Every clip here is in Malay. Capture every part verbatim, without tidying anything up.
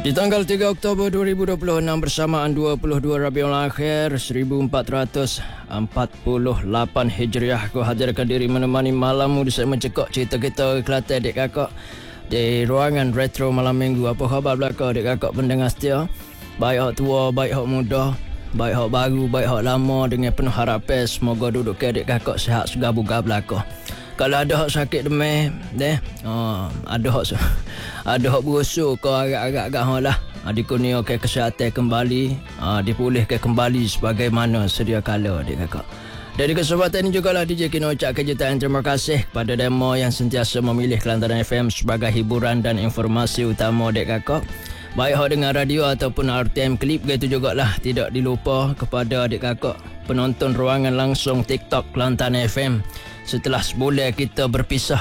Di tanggal tiga Oktober dua ribu dua puluh enam bersamaan dua puluh dua Rabiul Akhir seribu empat ratus empat puluh lapan Hijriah, aku hadirkan diri menemani malammu di segmen Cekok Cerita Kita Kelantan adik kakak di ruangan Retro Malam Minggu. Apa khabar belaka adik kakak pendengar setia? Baik hak tua, baik hak muda, baik hak baru, baik hak lama, dengan penuh harapan semoga duduk ke adik kakak sihat segar-bugar belaka. Kalau ada hak sakit demam, deh, oh, ada hak ada hak berusuk ke agak-agak hak lah, dikurniakan kesihatan kembali, ah, dipulihkan kembali sebagaimana sedia kala adik kakak. Dari kesempatan ini jugalah D J Kino ucapkan jutaan terima kasih kepada demo yang sentiasa memilih Kelantan F M sebagai hiburan dan informasi utama adik kakak. Baik hak dengan radio ataupun R T M klip, begitu jugalah tidak dilupa kepada adik kakak penonton ruangan langsung TikTok Kelantan F M. Setelah sebulan kita berpisah,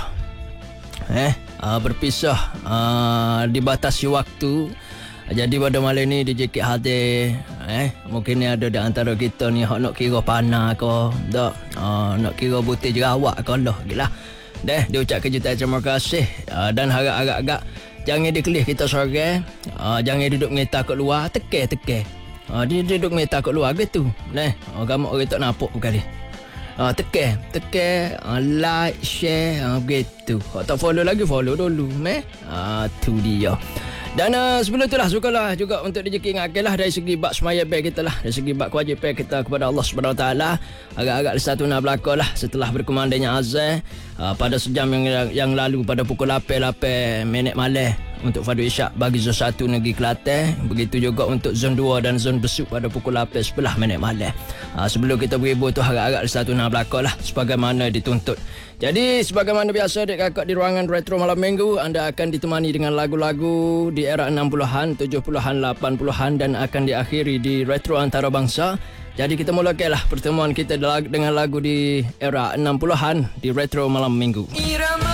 eh, uh, berpisah uh, dibatasi waktu. Jadi pada malam ni D J Kit hadir, eh, mungkin ni ada di antara kita ni hak nak kira panah ke, tak, uh, nak kira butir jerawat ke lah, gila. Deh, dia ucap kejutan terima kasih, uh, dan harap-agak-agak jangan dikelih kita seorang, uh, jangan duduk mengetah kat luar, teke-teke. Uh, dia duduk mengetah kat luar gitu. Neh, uh, kamu orang tak nampak kali. Uh, tekan, tekan, uh, like, share, uh, begitu. Kalau tak follow lagi, follow dulu. Meh? Uh, tu dia. Dan uh, sebelum itulah, sukalah juga untuk D J K ingatkanlah dari segi bak semaya baik kita lah. Dari segi bak kewajipan kita kepada Allah subhanahu wa taala. Agak-agak satu nak belakang lah setelah berkumandanya azan uh, pada sejam yang, yang lalu pada pukul lapan minit malam. Untuk Fadu Isyak bagi zon satu negeri Kelantan. Begitu juga untuk zon dua dan zon Besuk pada pukul lapan sebelas minit malam. Ha, sebelum kita berhibur tu harap-harap satu nak belakang lah sebagaimana dituntut. Jadi sebagaimana biasa adik kakak di ruangan Retro Malam Minggu, anda akan ditemani dengan lagu-lagu di era enam puluhan, tujuh puluhan, lapan puluhan dan akan diakhiri di Retro Antarabangsa. Jadi kita mulakanlah pertemuan kita dengan lagu di era enam puluhan di Retro Malam Minggu. Irama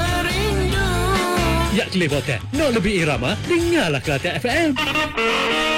Ya kelewatan, nak lebih irama, dengarlah Kelantan F M.